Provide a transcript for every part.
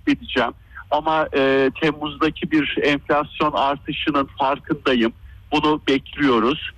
takip edeceğim. Ama Temmuz'daki bir enflasyon artışının farkındayım. Bunu bekliyoruz.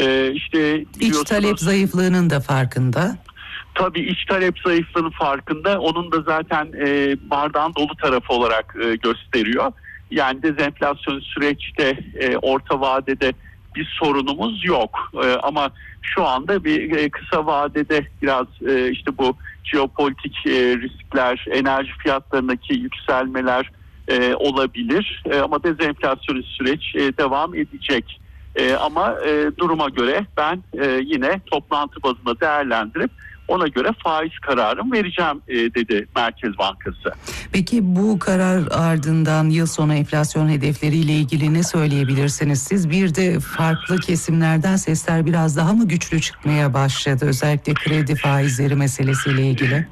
İşte İç talep zayıflığının da farkında. Tabii iç talep zayıflığının farkında. Onun da zaten bardağın dolu tarafı olarak gösteriyor. Yani dezenflasyon süreçte orta vadede bir sorunumuz yok. Ama şu anda bir kısa vadede biraz işte bu jeopolitik riskler, enerji fiyatlarındaki yükselmeler olabilir. Ama dezenflasyonist süreç devam edecek. Ama duruma göre ben yine toplantı bazında değerlendirip ona göre faiz kararımı vereceğim dedi Merkez Bankası. Peki bu karar ardından yıl sonu enflasyon hedefleriyle ilgili ne söyleyebilirsiniz siz? Bir de farklı kesimlerden sesler biraz daha mı güçlü çıkmaya başladı? Özellikle kredi faizleri meselesiyle ilgili.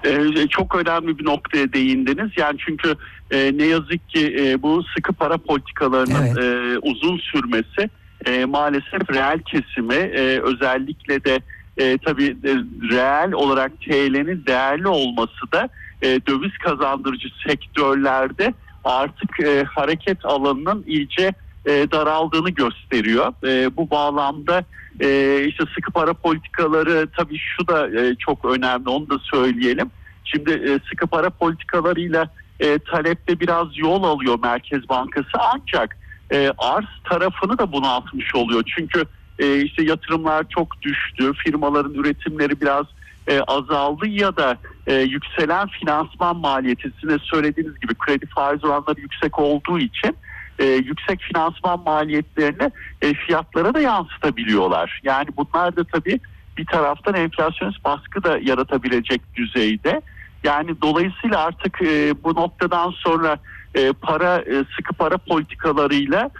Çok önemli bir noktaya değindiniz. Yani çünkü ne yazık ki bu sıkı para politikalarının uzun sürmesi maalesef reel kesimi özellikle de tabii reel olarak TL'nin değerli olması da döviz kazandırıcı sektörlerde artık hareket alanının iyice daraldığını gösteriyor. Bu bağlamda işte sıkı para politikaları tabii şu da çok önemli, onu da söyleyelim. Şimdi sıkı para politikalarıyla talepte biraz yol alıyor Merkez Bankası, ancak arz tarafını da bunaltmış oluyor. Çünkü işte yatırımlar çok düştü, firmaların üretimleri biraz azaldı ya da yükselen finansman maliyeti, sizin söylediğiniz gibi kredi faiz oranları yüksek olduğu için yüksek finansman maliyetlerini fiyatlara da yansıtabiliyorlar. Yani bunlar da tabii bir taraftan enflasyonist baskı da yaratabilecek düzeyde. Yani dolayısıyla artık bu noktadan sonra sıkı para politikalarıyla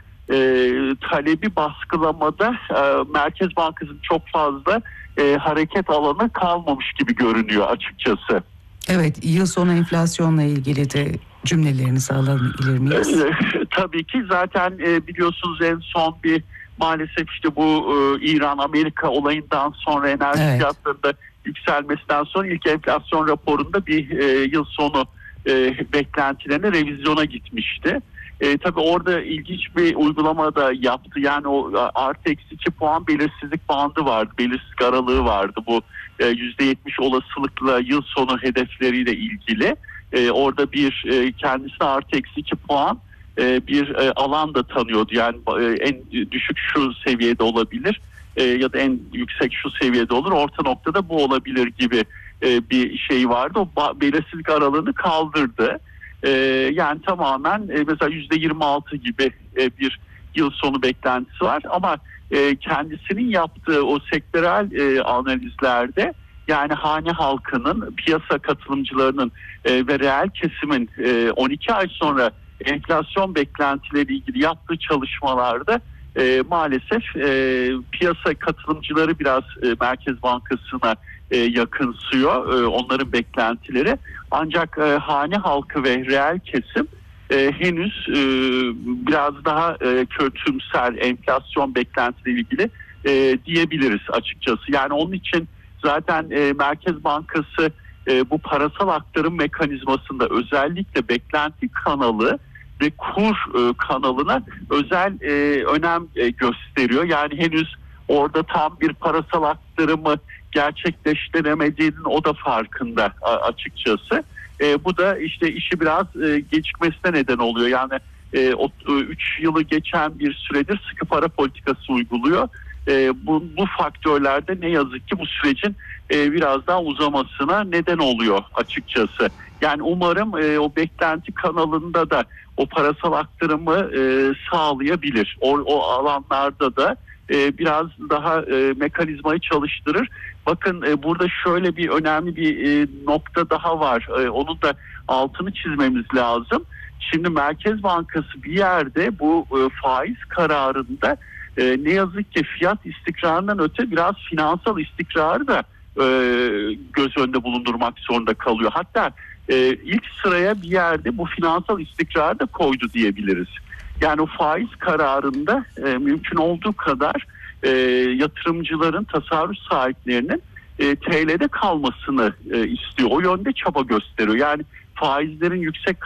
talebi baskılamada Merkez Bankası'nın çok fazla hareket alanı kalmamış gibi görünüyor açıkçası. Evet, yıl sonu enflasyonla ilgili de cümlelerinizi alabilir miyiz? Tabii ki zaten biliyorsunuz en son bir maalesef işte bu İran-Amerika olayından sonra enerji fiyatlarında yükselmesinden sonra ilk enflasyon raporunda bir yıl sonu beklentilerine revizyona gitmişti. Tabii orada ilginç bir uygulama da yaptı. Yani o artı eksi 2 puan belirsizlik bandı vardı. Belirsizlik aralığı vardı. Bu %70 olasılıkla yıl sonu hedefleriyle ilgili. Orada bir kendisine artı eksi 2 puan bir alan da tanıyordu. Yani en düşük şu seviyede olabilir ya da en yüksek şu seviyede olur. Orta noktada bu olabilir gibi bir şey vardı. O belirsizlik aralığını kaldırdı. Yani tamamen mesela %26 gibi bir yıl sonu beklentisi var ama kendisinin yaptığı o sektörel analizlerde yani hane halkının, piyasa katılımcılarının ve reel kesimin 12 ay sonra enflasyon beklentileri ilgili yaptığı çalışmalarda maalesef piyasa katılımcıları biraz Merkez Bankası'na yakınsıyor, onların beklentileri. Ancak hane halkı ve reel kesim henüz biraz daha kötümser enflasyon beklentileri ilgili diyebiliriz açıkçası. Yani onun için zaten Merkez Bankası bu parasal aktarım mekanizmasında özellikle beklenti kanalı ve kur kanalına özel önem gösteriyor. Yani henüz orada tam bir parasal aktarımı gerçekleştiremediğinin o da farkında açıkçası. Bu da işte işi biraz gecikmesine neden oluyor. Yani 3 yılı geçen bir süredir sıkı para politikası uyguluyor. Bu faktörlerde ne yazık ki bu sürecin biraz daha uzamasına neden oluyor açıkçası. Yani umarım o beklenti kanalında da o parasal aktarımı sağlayabilir. O alanlarda da biraz daha mekanizmayı çalıştırır. Bakın burada şöyle bir önemli bir nokta daha var. Onun da altını çizmemiz lazım. Şimdi Merkez Bankası bir yerde bu faiz kararında ne yazık ki fiyat istikrarından öte biraz finansal istikrarı da göz önünde bulundurmak zorunda kalıyor. Hatta ilk sıraya bir yerde bu finansal istikrarı da koydu diyebiliriz. Yani o faiz kararında mümkün olduğu kadar yatırımcıların, tasarruf sahiplerinin TL'de kalmasını istiyor. O yönde çaba gösteriyor. Yani faizlerin yüksek